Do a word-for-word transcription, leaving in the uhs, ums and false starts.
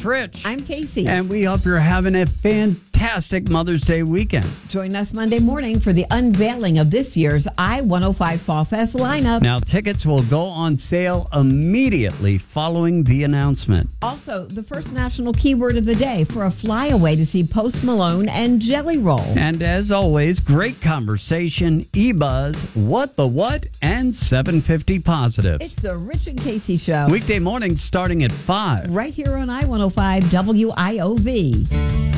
Rich. I'm Casey. And we hope you're having a fantastic Mother's Day weekend. Join us Monday morning for the unveiling of this year's I one oh five Fall Fest lineup. Now, tickets will go on sale immediately following the announcement. Also, the first national keyword of the day for a flyaway to see Post Malone and Jelly Roll. And as always, great conversation, e-buzz, what the what, and seven fifty positives. It's the Rich and Casey Show. Weekday mornings starting at five. Right here on I one oh five W I O V.